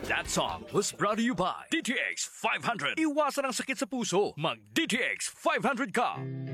That song was brought to you by DTX 500. Iwasan ang sakit sa puso. Mag DTX 500 ka.